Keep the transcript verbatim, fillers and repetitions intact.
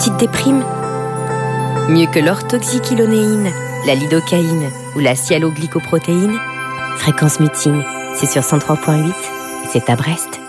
petite déprime. Mieux que l'orthoxyquilonéine, la lidocaïne ou la sialoglycoprotéine, Fréquence Muting, c'est sur cent trois point huit et c'est à Brest.